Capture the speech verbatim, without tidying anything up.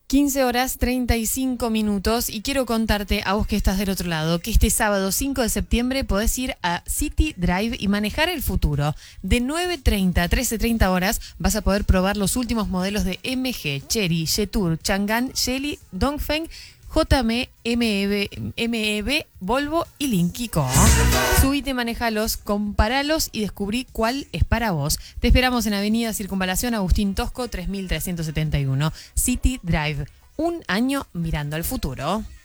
quince horas treinta y cinco minutos y quiero contarte a vos que estás del otro lado que este sábado cinco de septiembre podés ir a City Drive y manejar el futuro. De nueve treinta a trece treinta horas vas a poder probar los últimos modelos de M G, Chery, Jetour, Chang'an, Geely, Dongfeng, J M, M E B, M E B, Volvo y Lynk y Co. Subite, manejalos, comparalos y descubrí cuál es para vos. Te esperamos en Avenida Circunvalación Agustín Tosco tres mil trescientos setenta y uno. City Drive, un año mirando al futuro.